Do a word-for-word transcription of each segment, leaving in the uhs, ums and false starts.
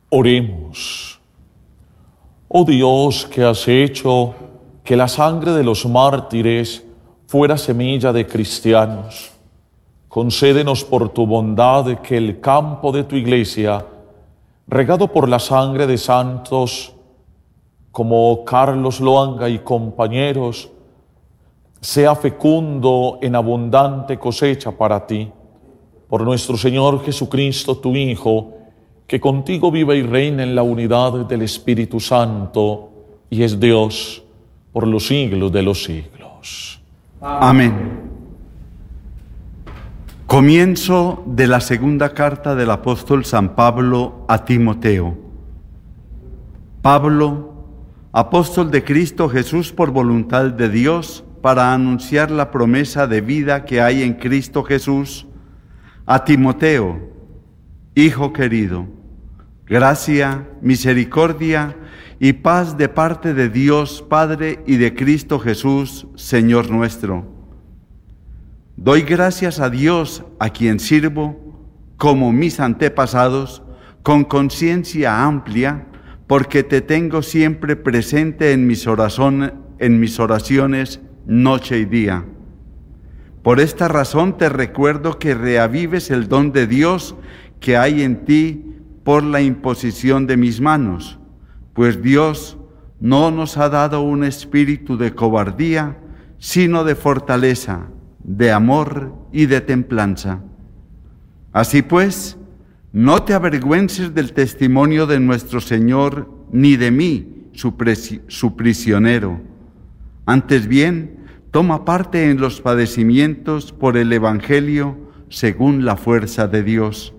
Oremos. Oh Dios, que has hecho que la sangre de los mártires fuera semilla de cristianos, concédenos por tu bondad que el campo de tu iglesia, regado por la sangre de santos como Carlos Loanga y compañeros, sea fecundo en abundante cosecha para ti. Por nuestro Señor Jesucristo, tu Hijo, que contigo vive y reina en la unidad del Espíritu Santo y es Dios por los siglos de los siglos. Amén. Comienzo de la segunda carta del apóstol San Pablo a Timoteo. Pablo, apóstol de Cristo Jesús por voluntad de Dios, para anunciar la promesa de vida que hay en Cristo Jesús, a Timoteo, hijo querido, gracia, misericordia y paz de parte de Dios Padre y de Cristo Jesús, Señor nuestro. Doy gracias a Dios, a quien sirvo, como mis antepasados, con conciencia amplia, porque te tengo siempre presente en mis oraciones, en mis oraciones noche y día. Por esta razón te recuerdo que reavives el don de Dios que hay en ti por la imposición de mis manos, pues Dios no nos ha dado un espíritu de cobardía, sino de fortaleza, de amor y de templanza. Así pues, no te avergüences del testimonio de nuestro Señor, ni de mí, su, su prisionero. Antes bien, toma parte en los padecimientos por el Evangelio según la fuerza de Dios.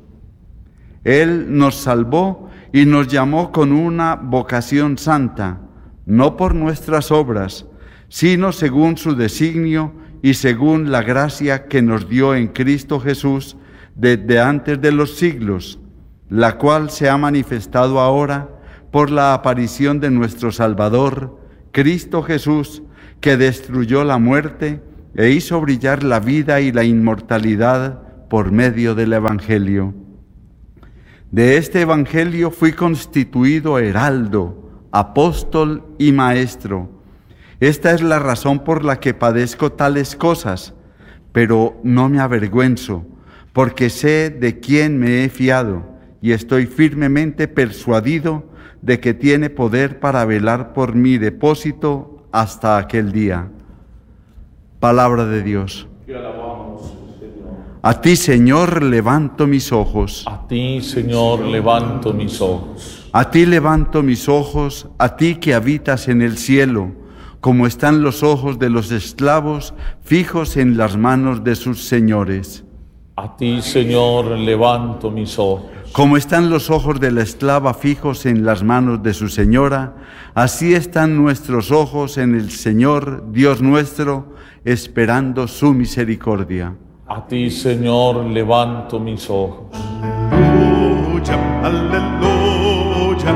Él nos salvó y nos llamó con una vocación santa, no por nuestras obras, sino según su designio y según la gracia que nos dio en Cristo Jesús desde antes de los siglos, la cual se ha manifestado ahora por la aparición de nuestro Salvador, Cristo Jesús, que destruyó la muerte e hizo brillar la vida y la inmortalidad por medio del Evangelio. De este Evangelio fui constituido heraldo, apóstol y maestro. Esta es la razón por la que padezco tales cosas, pero no me avergüenzo, porque sé de quién me he fiado y estoy firmemente persuadido de que tiene poder para velar por mi depósito hasta aquel día. Palabra de Dios. Te alabamos, Señor. A ti, Señor, levanto mis ojos. A ti, Señor, levanto mis ojos. A ti levanto mis ojos, a ti que habitas en el cielo, como están los ojos de los esclavos fijos en las manos de sus señores. A ti, Señor, levanto mis ojos. Como están los ojos de la esclava fijos en las manos de su señora, así están nuestros ojos en el Señor, Dios nuestro, esperando su misericordia. A ti, Señor, levanto mis ojos. Aleluya, aleluya,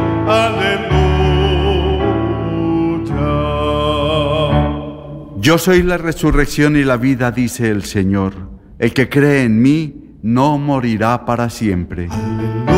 aleluya. Yo soy la resurrección y la vida, dice el Señor. El que cree en mí no morirá para siempre.